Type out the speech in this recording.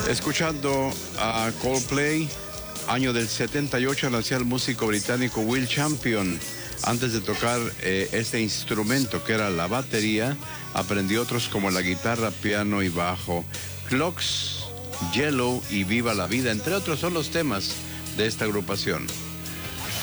Escuchando a Coldplay, año del 78, nació el músico británico Will Champion. Antes de tocar este instrumento, que era la batería, aprendió otros como la guitarra, piano y bajo. Clocks, Yellow y Viva la Vida, entre otros, son los temas de esta agrupación.